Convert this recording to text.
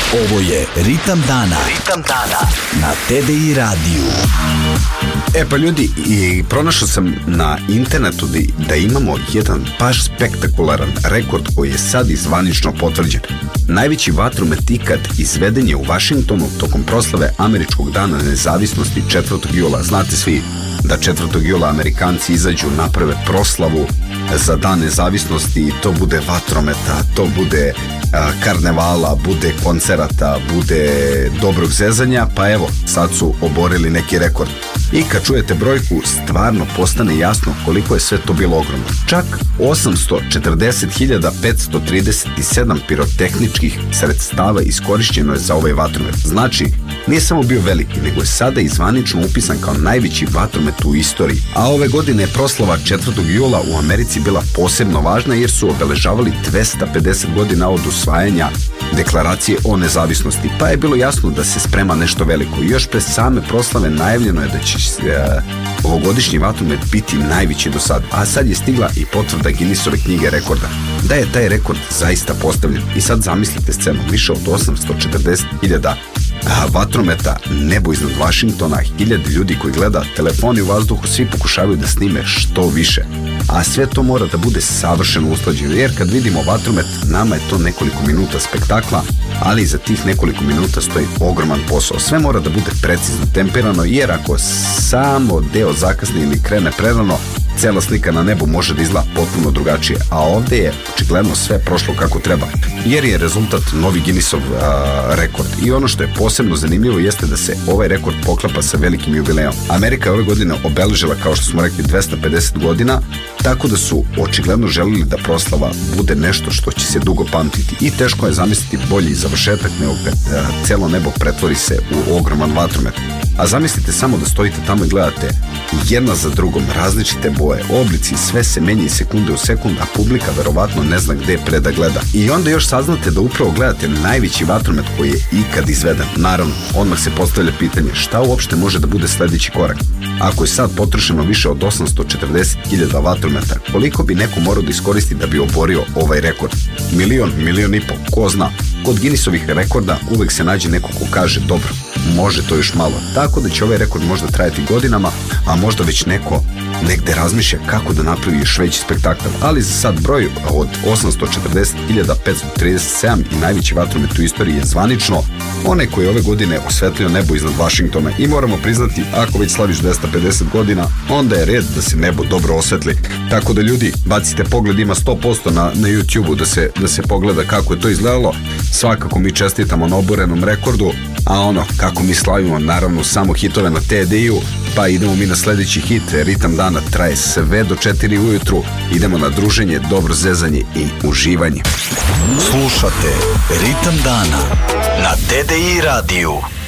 Ovo je Ritam dana. Ritam dana na TDI radiju. Pa ljudi, i pronašao sam na internetu da imamo jedan baš spektakularan rekord koji je sad zvanično potvrđen. Najveći vatromet ikad izveden je u Vašingtonu tokom proslave Američkog dana nezavisnosti 4. jula. Znate svi da 4. jula Amerikanci izađu, naprave proslavu za dan nezavisnosti i to bude vatrometa, to bude karnevala, bude koncerata, bude dobrog zezanja, pa evo, sad su oborili neki rekord. I kad čujete brojku, stvarno postane jasno koliko je sve to bilo ogromno. Čak 840.537 pirotehničkih sredstava iskorišćeno je za ovaj vatromet. Znači, nije samo bio veliki, nego je sada i zvanično upisan kao najveći vatromet u istoriji. A ove godine je proslava 4. jula u Americi bila posebno važna jer su obeležavali 250 godina od usvajanja deklaracije o nezavisnosti, pa je bilo jasno da se sprema nešto veliko. Još pre same proslave najavljeno je da će ovogodišnji vatromet biti najveći do sada, a sad je stigla i potvrda Guinnessove knjige rekorda da je taj rekord zaista postavljen. I sad zamislite scenu, više od 840.000 vatrometa, nebo iznad Vašingtona, 1000 ljudi koji gleda, telefoni u vazduhu, svi pokušavaju da snime što više. A sve to mora da bude savršeno usklađeno, jer kad vidimo vatromet, nama je to nekoliko minuta spektakla, ali za tih nekoliko minuta stoji ogroman posao. Sve mora da bude precizno temperano, jer ako samo deo zakasni ili krene prerano, cela slika na nebu može da izgleda potpuno drugačije, a ovde je očigledno sve prošlo kako treba, jer je rezultat novi Guinnessov rekord. I ono što je posebno zanimljivo jeste da se ovaj rekord poklapa sa velikim jubilejom. Amerika je ove godine obeležila, kao što smo rekli, 250 godina, tako da su očigledno želeli da proslava bude nešto što će se dugo pamtiti. I teško je zamisliti bolji završetak nego kad celo nebo pretvori se u ogroman vatromet. A zamislite samo da stojite tamo i gledate jedna za drugom različite boje, oblici, sve se menja iz sekunde u sekund, a publika verovatno ne zna gde pre da gleda. I onda još saznate da upravo gledate najveći vatromet koji je ikad izveden. Naravno, odmah se postavlja pitanje šta uopšte može da bude sledeći korak. Ako je sad potrošeno više od 840.000 vatrometa, koliko bi neko morao da iskoristi da bi oborio ovaj rekord? Milion i pol, ko zna. Kod Guinnessovih rekorda uvek se nađe neko ko kaže dobro, može to još malo. Tako da će ovaj rekord možda trajati godinama, a možda već neko negde razmišlja kako da napravi još veći spektakl. Ali za sad broj od 840.537 i najveći vatromet u istoriji je zvanično onaj koji je ove godine osvetlio nebo iznad Vašingtona. I moramo priznati, ako već slaviš 250 godina, onda je red da se nebo dobro osvetli. Tako da ljudi, bacite pogled, ima 100% na YouTube-u da se pogleda kako je to izgledalo. Svakako mi čestitamo na oborenom rekordu, a ono, kako mi slavimo, naravno samo hitove na TDI-u, pa idemo mi na sledeći hit. Ritam dana traje sve do 4 ujutru, idemo na druženje, dobro zezanje i uživanje. Slušate Ritam dana na TDI radiju.